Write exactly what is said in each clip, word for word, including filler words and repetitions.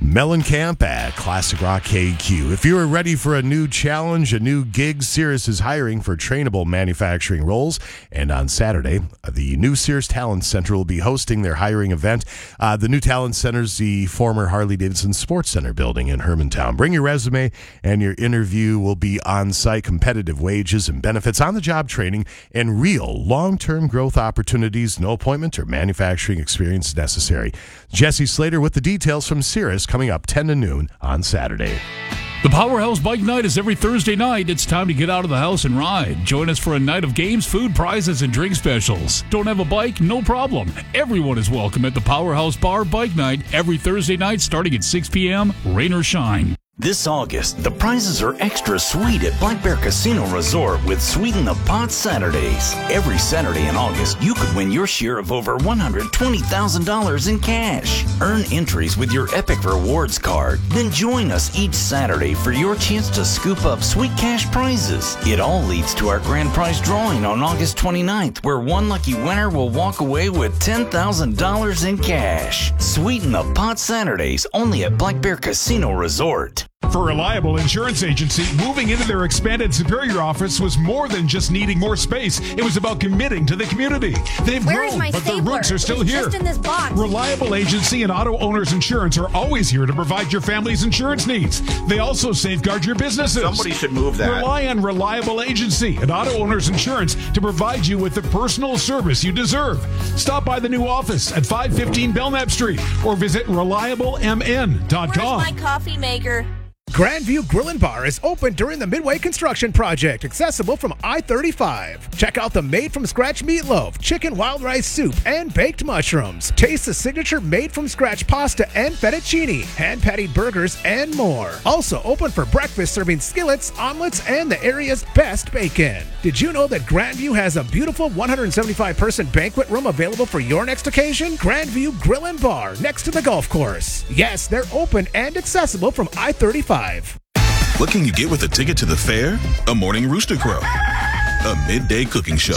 Mellencamp at Classic Rock K Q. If you are ready for a new challenge, a new gig, Cirrus is hiring for trainable manufacturing roles. And on Saturday, the new Cirrus Talent Center will be hosting their hiring event. Uh, the new Talent Center is the former Harley-Davidson Sports Center building in Hermantown. Bring your resume, and your interview will be on-site. Competitive wages and benefits, on-the-job training, and real long-term growth opportunities. No appointment or manufacturing experience necessary. Jesse Slater with the details from Cirrus, coming up ten to noon on Saturday. The Powerhouse Bike Night is every Thursday night. It's time to get out of the house and ride. Join us for a night of games, food, prizes, and drink specials. Don't have a bike? No problem. Everyone is welcome at the Powerhouse Bar Bike Night every Thursday night starting at six p.m., rain or shine. This August, the prizes are extra sweet at Black Bear Casino Resort with Sweet in the Pot Saturdays. Every Saturday in August, you could win your share of over one hundred twenty thousand dollars in cash. Earn entries with your Epic Rewards card. Then join us each Saturday for your chance to scoop up sweet cash prizes. It all leads to our grand prize drawing on August twenty-ninth, where one lucky winner will walk away with ten thousand dollars in cash. Sweet in the Pot Saturdays, only at Black Bear Casino Resort. For Reliable Insurance Agency, moving into their expanded Superior office was more than just needing more space. It was about committing to the community. They've Where is grown, my but their stapler? roots are still It's here. just in this box. Reliable Agency and Auto Owners Insurance are always here to provide your family's insurance needs. They also safeguard your businesses. Somebody should move that. Rely on Reliable Agency and Auto Owners Insurance to provide you with the personal service you deserve. Stop by the new office at five fifteen Belknap Street or visit reliable m n dot com. Where's my coffee maker? Grandview Grill and Bar is open during the Midway Construction Project, accessible from I thirty-five. Check out the made-from-scratch meatloaf, chicken wild rice soup, and baked mushrooms. Taste the signature made-from-scratch pasta and fettuccine, hand-patted burgers, and more. Also open for breakfast, serving skillets, omelets, and the area's best bacon. Did you know that Grandview has a beautiful one hundred seventy-five person banquet room available for your next occasion? Grandview Grill and Bar, next to the golf course. Yes, they're open and accessible from I thirty-five. What can you get with a ticket to the fair? A morning rooster crow, a midday cooking show,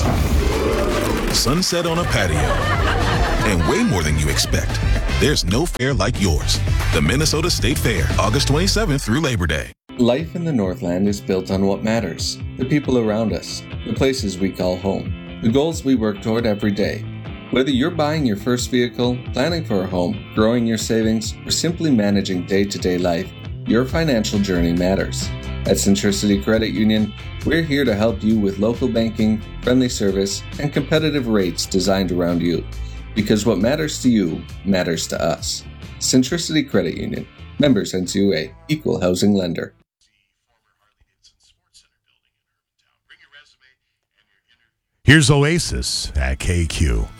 sunset on a patio, and way more than you expect. There's no fair like yours. The Minnesota State Fair, August twenty-seventh through Labor Day. Life in the Northland is built on what matters, the people around us, the places we call home, the goals we work toward every day. Whether you're buying your first vehicle, planning for a home, growing your savings, or simply managing day-to-day life, your financial journey matters. At Centricity Credit Union, we're here to help you with local banking, friendly service, and competitive rates designed around you. Because what matters to you matters to us. Centricity Credit Union. Members N C U A. Equal housing lender. Here's Oasis at K Q.